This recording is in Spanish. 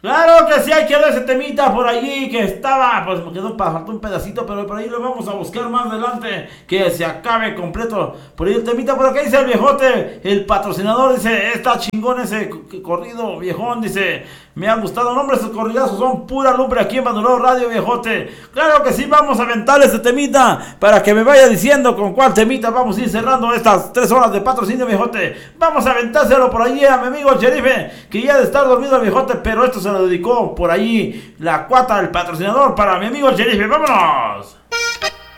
Claro que sí, hay que ver ese temita por allí que estaba, pues me quedó faltó un pedacito, pero por ahí lo vamos a buscar más adelante, que se acabe completo. Por ahí el temita, por acá dice el viejote, el patrocinador, dice, está chingón ese corrido, viejón, dice, me han gustado, no, hombre, esos corridazos son pura lumbre aquí en Bandolero Radio, viejote. Claro que sí, vamos a aventar ese temita, para que me vaya diciendo con cuál temita vamos a ir cerrando estas 3 horas de patrocinio, viejote. Vamos a aventárselo por allí a mi amigo el Sherife, que ya de estar dormido el viejote, pero esto se lo dedicó por ahí la cuata, el patrocinador, para mi amigo el Sherife. ¡Vámonos!